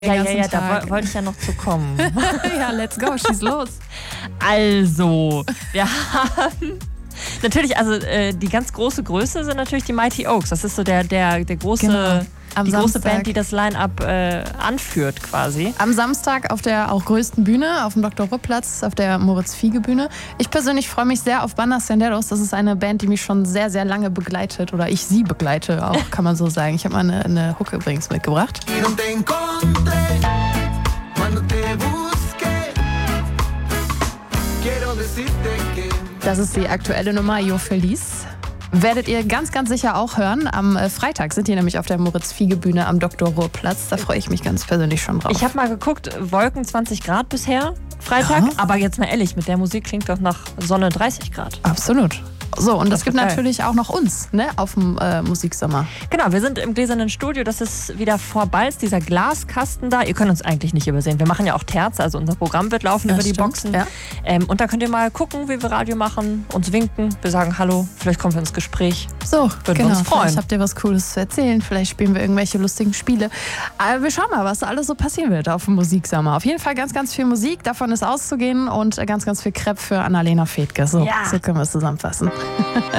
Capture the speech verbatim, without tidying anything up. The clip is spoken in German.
Ja, ja, ja, da wollte ich ja noch zu kommen. Ja, let's go, schieß los. Also, wir haben natürlich, also äh, die ganz große Größe sind natürlich die Mighty Oaks. Das ist so der, der, der große, Genau. Am die große Samstag. Band, die das Line-Up äh, anführt quasi. Am Samstag auf der auch größten Bühne, auf dem Doktor Rupp-Platz, auf der Moritz-Fiege-Bühne. Ich persönlich freue mich sehr auf Bandas Senderos. Das ist eine Band, die mich schon sehr, sehr lange begleitet. Oder ich sie begleite auch, kann man so sagen. Ich habe mal eine, eine Hook übrigens mitgebracht. Das ist die aktuelle Nummer, Yo Feliz. Werdet ihr ganz, ganz sicher auch hören. Am äh, Freitag sind die nämlich auf der Moritz-Fiege-Bühne am Doktor Ruhr-Platz. Da freue ich mich ganz persönlich schon drauf. Ich habe mal geguckt, Wolken zwanzig Grad bisher, Freitag. Ja. Aber jetzt mal ehrlich, mit der Musik klingt doch nach Sonne dreißig Grad. Absolut. So, und es gibt geil. natürlich auch noch uns, ne, auf dem äh, Musiksommer. Genau, wir sind im Gläsernen Studio. Das ist wieder vorbei, ist dieser Glaskasten da. Ihr könnt uns eigentlich nicht übersehen. Wir machen ja auch Terz, also unser Programm wird laufen Ja, über die stimmt, Boxen. ja. Ähm, und da könnt ihr mal gucken, wie wir Radio machen, uns winken, wir sagen Hallo, vielleicht kommen wir ins Gespräch. So, Würden genau. wir uns freuen. Vielleicht habt ihr was Cooles zu erzählen. Vielleicht spielen wir irgendwelche lustigen Spiele. Aber wir schauen mal, was da alles so passieren wird auf dem Musiksommer. Auf jeden Fall ganz, ganz viel Musik. Davon ist auszugehen und ganz, ganz viel Crepe für Annalena Fethke. So, Ja. so können wir es zusammenfassen.